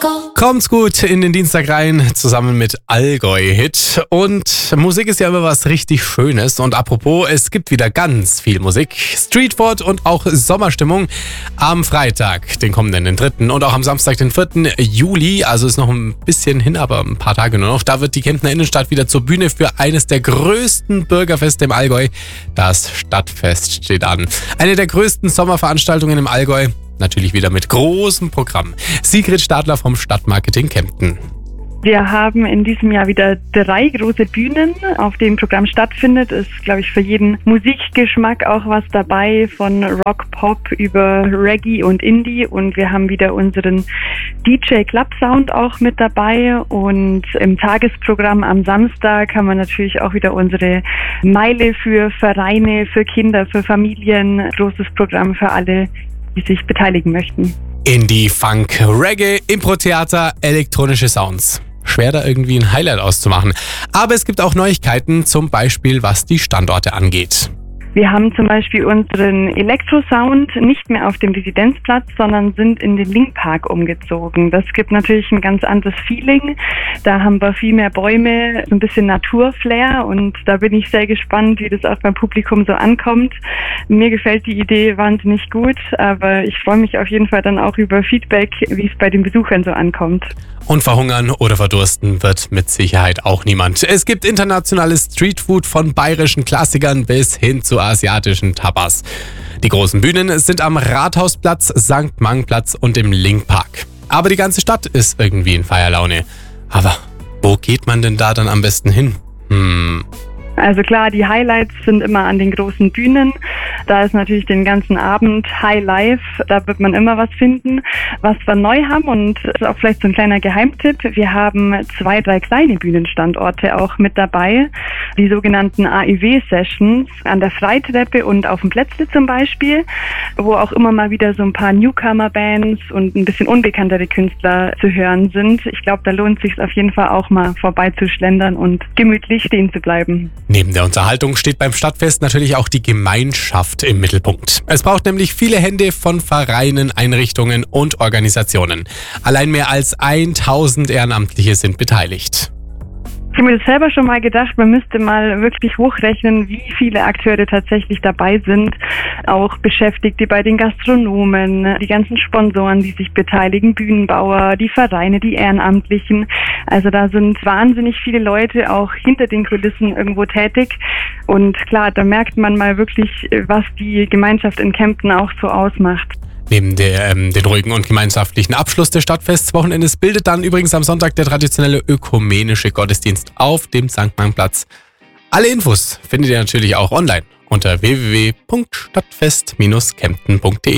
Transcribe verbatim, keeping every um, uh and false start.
Kommt's gut in den Dienstag rein, zusammen mit Allgäu-Hit. Und Musik ist ja immer was richtig Schönes. Und apropos, es gibt wieder ganz viel Musik. Streetfood und auch Sommerstimmung am Freitag, den kommenden, den dritten und auch am Samstag, den vierten Juli. Also ist noch ein bisschen hin, aber ein paar Tage nur noch. Da wird die Kemptner Innenstadt wieder zur Bühne für eines der größten Bürgerfeste im Allgäu. Das Stadtfest steht an. Eine der größten Sommerveranstaltungen im Allgäu. Natürlich wieder mit großem Programm. Sigrid Stadler vom Stadtmarketing Kempten. Wir haben in diesem Jahr wieder drei große Bühnen, auf denen Programm stattfindet. Ist, glaube ich, für jeden Musikgeschmack auch was dabei, von Rock, Pop über Reggae und Indie. Und wir haben wieder unseren D J Club Sound auch mit dabei. Und im Tagesprogramm am Samstag haben wir natürlich auch wieder unsere Meile für Vereine, für Kinder, für Familien. Großes Programm für alle, die sich beteiligen möchten. Indie, Funk, Reggae, Impro-Theater, elektronische Sounds. Schwer da irgendwie ein Highlight auszumachen. Aber es gibt auch Neuigkeiten, zum Beispiel was die Standorte angeht. Wir haben zum Beispiel unseren Elektrosound nicht mehr auf dem Residenzplatz, sondern sind in den Linkpark umgezogen. Das gibt natürlich ein ganz anderes Feeling. Da haben wir viel mehr Bäume, so ein bisschen Naturflair, und da bin ich sehr gespannt, wie das auch beim Publikum so ankommt. Mir gefällt die Idee wahnsinnig gut, aber ich freue mich auf jeden Fall dann auch über Feedback, wie es bei den Besuchern so ankommt. Und verhungern oder verdursten wird mit Sicherheit auch niemand. Es gibt internationales Streetfood von bayerischen Klassikern bis hin zu asiatischen Tapas. Die großen Bühnen sind am Rathausplatz, Sankt Mangplatz und im Linkpark. Aber die ganze Stadt ist irgendwie in Feierlaune. Aber wo geht man denn da dann am besten hin? Hm... Also klar, die Highlights sind immer an den großen Bühnen. Da ist natürlich den ganzen Abend High Life. Da wird man immer was finden, was wir neu haben. Und das ist auch vielleicht so ein kleiner Geheimtipp. Wir haben zwei, drei kleine Bühnenstandorte auch mit dabei. Die sogenannten A I W-Sessions an der Freitreppe und auf dem Plätzle zum Beispiel, wo auch immer mal wieder so ein paar Newcomer-Bands und ein bisschen unbekanntere Künstler zu hören sind. Ich glaube, da lohnt es sich auf jeden Fall auch mal vorbeizuschlendern und gemütlich stehen zu bleiben. Neben der Unterhaltung steht beim Stadtfest natürlich auch die Gemeinschaft im Mittelpunkt. Es braucht nämlich viele Hände von Vereinen, Einrichtungen und Organisationen. Allein mehr als tausend Ehrenamtliche sind beteiligt. Ich habe mir das selber schon mal gedacht, man müsste mal wirklich hochrechnen, wie viele Akteure tatsächlich dabei sind. Auch Beschäftigte bei den Gastronomen, die ganzen Sponsoren, die sich beteiligen, Bühnenbauer, die Vereine, die Ehrenamtlichen. Also da sind wahnsinnig viele Leute auch hinter den Kulissen irgendwo tätig. Und klar, da merkt man mal wirklich, was die Gemeinschaft in Kempten auch so ausmacht. Neben der, ähm, den ruhigen und gemeinschaftlichen Abschluss des Stadtfestwochenendes bildet dann übrigens am Sonntag der traditionelle ökumenische Gottesdienst auf dem Sankt Mangplatz. Alle Infos findet ihr natürlich auch online unter w w w punkt stadtfest Bindestrich kempten punkt de.